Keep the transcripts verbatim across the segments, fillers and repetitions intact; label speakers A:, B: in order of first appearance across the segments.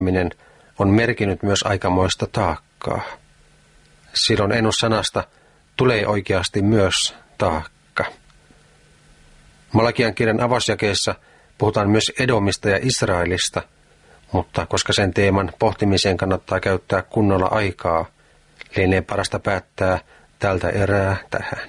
A: on merkinnyt myös aikamoista taakkaa. Silloin ennussanasta tulee oikeasti myös taakka. Malakian kirjan avausjakeessa puhutaan myös Edomista ja Israelista, mutta koska sen teeman pohtimiseen kannattaa käyttää kunnolla aikaa, lienee parasta päättää tältä erää tähän.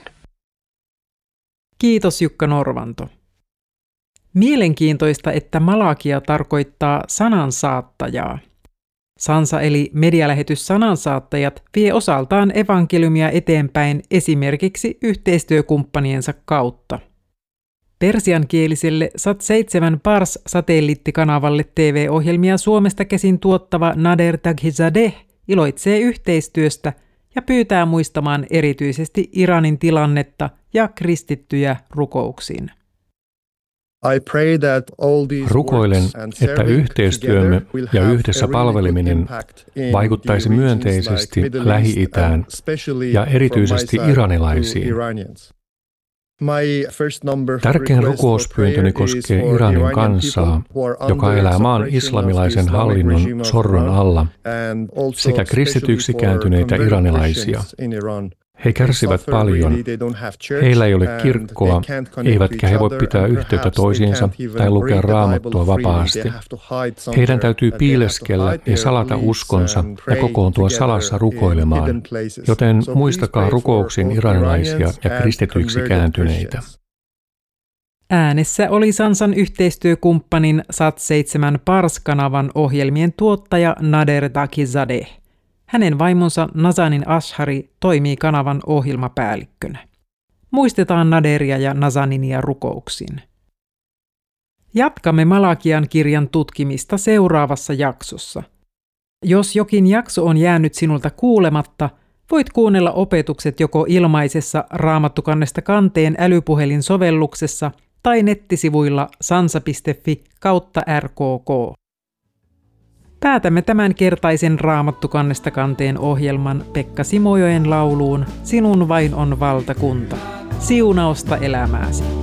B: Kiitos Jukka Norvanto. Mielenkiintoista, että Malakia tarkoittaa sanansaattajaa. Sansa eli medialähetys Sanansaattajat vie osaltaan evankeliumia eteenpäin esimerkiksi yhteistyökumppaniensa kautta. Persiankieliselle Sat seitsemän Pars-satelliittikanavalle T V-ohjelmia Suomesta käsin tuottava Nader Taghizadeh iloitsee yhteistyöstä ja pyytää muistamaan erityisesti Iranin tilannetta ja kristittyjä rukouksiin.
C: Rukoilen, että yhteistyömme ja yhdessä palveleminen vaikuttaisi myönteisesti Lähi-itään ja erityisesti iranilaisiin. Tärkein rukouspyyntöni koskee Iranin kansaa, joka elää maan islamilaisen hallinnon sorron alla, sekä kristityiksi kääntyneitä iranilaisia. He kärsivät paljon. Heillä ei ole kirkkoa, eivätkä he voi pitää yhteyttä toisiinsa tai lukea Raamattua vapaasti. Heidän täytyy piileskellä ja salata uskonsa ja kokoontua salassa rukoilemaan, joten muistakaa rukouksin iranilaisia ja kristityiksi kääntyneitä.
B: Äänessä oli Sansan yhteistyökumppanin Sat seitsemän Pars-kanavan ohjelmien tuottaja Nader Taghizadeh. Hänen vaimonsa Nazanin Ashari toimii kanavan ohjelmapäällikkönä. Muistetaan Naderia ja Nazaninia rukouksiin. Jatkamme Malakian kirjan tutkimista seuraavassa jaksossa. Jos jokin jakso on jäänyt sinulta kuulematta, voit kuunnella opetukset joko ilmaisessa Raamattukannesta kanteen älypuhelin-sovelluksessa tai nettisivuilla sansa piste fi kautta R K K. Päätämme tämänkertaisen Raamattukannesta kanteen ohjelman Pekka Simojoen lauluun Sinun vain on valtakunta. Siunausta elämääsi.